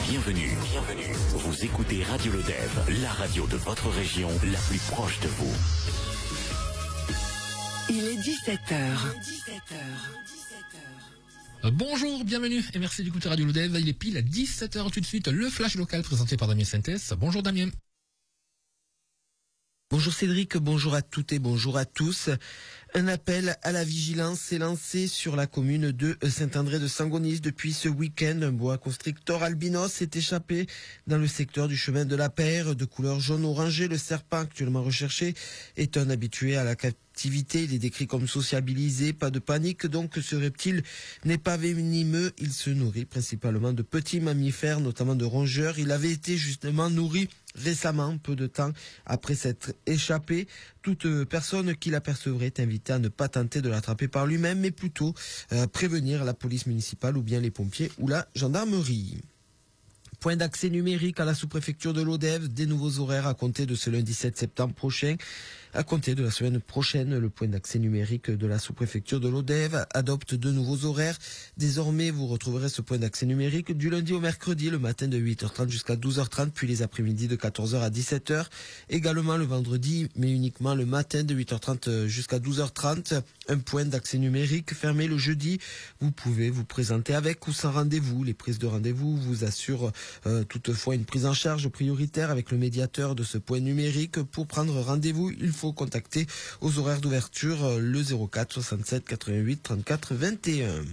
Bienvenue. Vous écoutez Radio Lodève, la radio de votre région, la plus proche de vous. Il est 17h. Bonjour, bienvenue et merci d'écouter Radio Lodève. Il est pile à 17h tout de suite, le flash local présenté par Damien Sintès. Bonjour Damien. Bonjour Cédric, bonjour à toutes et bonjour à tous. Un appel à la vigilance s'est lancé sur la commune de Saint-André de Sangonis depuis ce week-end. Un boa constrictor albinos s'est échappé dans le secteur du chemin de la Paire de couleur jaune orangé. Le serpent actuellement recherché est un habitué à la captivité. Il est décrit comme sociabilisé, pas de panique. Donc ce reptile n'est pas venimeux. Il se nourrit principalement de petits mammifères, notamment de rongeurs. Il avait été justement nourri récemment, peu de temps après s'être échappé. Toute personne qui l'apercevrait est invitée à ne pas tenter de l'attraper par lui-même, mais plutôt prévenir la police municipale ou bien les pompiers ou la gendarmerie. Point d'accès numérique à la sous-préfecture de l'Odève, des nouveaux horaires à compter de ce lundi 7 septembre prochain. À compter de la semaine prochaine, le point d'accès numérique de la sous-préfecture de l'Odève adopte de nouveaux horaires. Désormais, vous retrouverez ce point d'accès numérique du lundi au mercredi, le matin de 8h30 jusqu'à 12h30, puis les après-midi de 14h à 17h. Également le vendredi, mais uniquement le matin de 8h30 jusqu'à 12h30. Un point d'accès numérique fermé le jeudi. Vous pouvez vous présenter avec ou sans rendez-vous. Les prises de rendez-vous vous assurent toutefois une prise en charge prioritaire avec le médiateur de ce point numérique. Pour prendre rendez-vous, il faut contacter aux horaires d'ouverture le 04 67 88 34 21.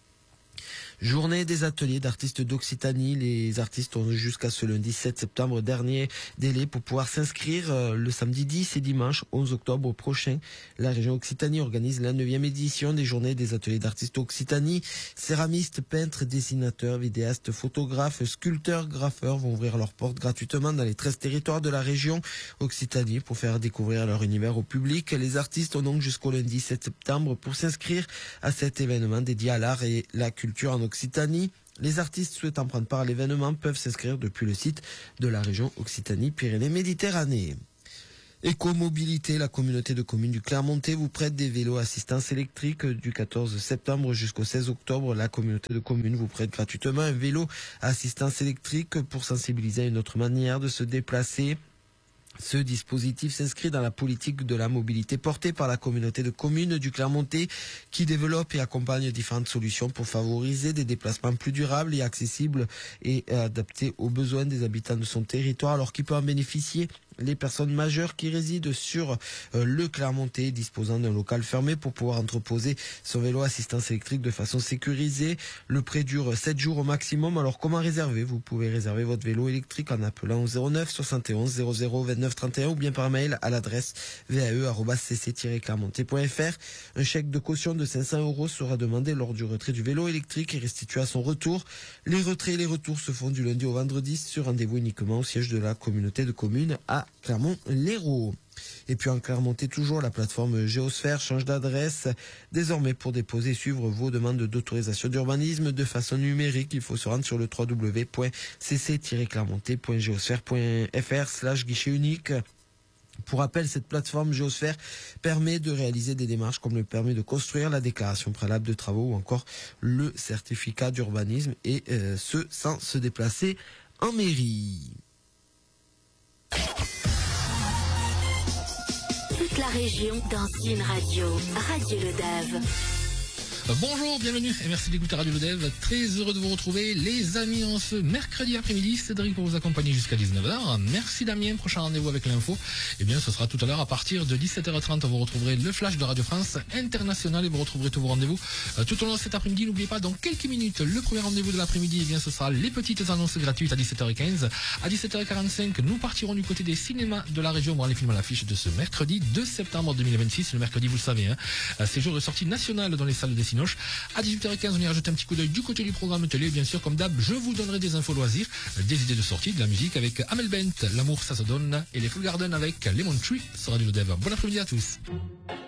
Journée des ateliers d'artistes d'Occitanie. Les artistes ont jusqu'à ce lundi 7 septembre dernier délai pour pouvoir s'inscrire le samedi 10 et dimanche 11 octobre prochain. La région Occitanie organise la 9e édition des journées des ateliers d'artistes Occitanie. Céramistes, peintres, dessinateurs, vidéastes, photographes, sculpteurs, graffeurs vont ouvrir leurs portes gratuitement dans les 13 territoires de la région Occitanie pour faire découvrir leur univers au public. Les artistes ont donc jusqu'au lundi 7 septembre pour s'inscrire à cet événement dédié à l'art et la culture en Occitanie. Les artistes souhaitant prendre part à l'événement peuvent s'inscrire depuis le site de la région Occitanie-Pyrénées-Méditerranée. Écomobilité, la communauté de communes du Clermontais vous prête des vélos assistance électrique du 14 septembre jusqu'au 16 octobre. La communauté de communes vous prête gratuitement un vélo assistance électrique pour sensibiliser à une autre manière de se déplacer. Ce dispositif s'inscrit dans la politique de la mobilité portée par la communauté de communes du Clermontais qui développe et accompagne différentes solutions pour favoriser des déplacements plus durables et accessibles et adaptés aux besoins des habitants de son territoire, alors qu'il peut en bénéficier les personnes majeures qui résident sur le Clermontais, disposant d'un local fermé pour pouvoir entreposer son vélo assistance électrique de façon sécurisée. Le prêt dure 7 jours au maximum. Alors comment réserver? Vous pouvez réserver votre vélo électrique en appelant au 09 71 00 29 31 ou bien par mail à l'adresse vae@cc-clermontais.fr. Un chèque de caution de 500 € sera demandé lors du retrait du vélo électrique et restitué à son retour. Les retraits et les retours se font du lundi au vendredi sur rendez-vous uniquement au siège de la communauté de communes à Clermont-Lérault. Et puis en Clermontais toujours, la plateforme Géosphère change d'adresse. Désormais, pour déposer et suivre vos demandes d'autorisation d'urbanisme de façon numérique, il faut se rendre sur le www.cc-clermontais.geosphère.fr/guichet unique. Pour rappel, cette plateforme Géosphère permet de réaliser des démarches comme le permis de construire, la déclaration préalable de travaux ou encore le certificat d'urbanisme, et ce sans se déplacer en mairie. Toute la région dans une radio. Radio Lodève. Bonjour, bienvenue et merci d'écouter Radio Lodève. Très heureux de vous retrouver les amis en ce mercredi après-midi. Cédric pour vous accompagner jusqu'à 19h. Merci Damien, prochain rendez-vous avec l'info. Eh bien ce sera tout à l'heure à partir de 17h30. Vous retrouverez le flash de Radio France International et vous retrouverez tous vos rendez-vous tout au long de cet après-midi. N'oubliez pas, dans quelques minutes, le premier rendez-vous de l'après-midi, eh bien ce sera les petites annonces gratuites à 17h15. À 17h45, nous partirons du côté des cinémas de la région voir les films à l'affiche de ce mercredi 2 septembre 2026. Le mercredi, vous le savez, c'est jour de sortie nationale dans les salles de cinéma. À 18h15, on ira jeter un petit coup d'œil du côté du programme télé. Bien sûr, comme d'hab, je vous donnerai des infos loisirs, des idées de sortie, de la musique avec Amel Bent, L'amour ça se donne, et les Full Garden avec Lemon Tree sur Radio Lodève. Bon après-midi à tous.